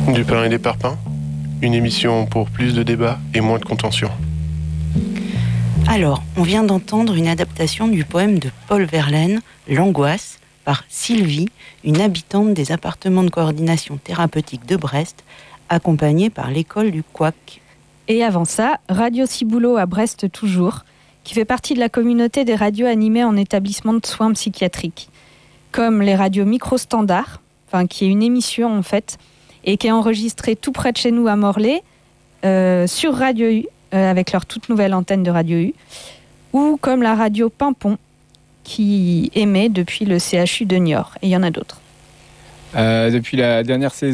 Du pain et des parpaings, une émission pour plus de débats et moins de contention. Alors, on vient d'entendre une adaptation du poème de Paul Verlaine, L'angoisse, par Sylvie, une habitante des appartements de coordination thérapeutique de Brest, accompagnée par l'école du Couac. Et avant ça, Radio Ciboulot à Brest toujours, qui fait partie de la communauté des radios animées en établissement de soins psychiatriques, comme les radios Micro-Standard, qui est une émission en fait, et qui est enregistrée tout près de chez nous à Morlaix, sur Radio U, avec leur toute nouvelle antenne de Radio U, ou comme la radio Pimpon, qui émet depuis le CHU de Niort. Et il y en a d'autres. Depuis la dernière saison,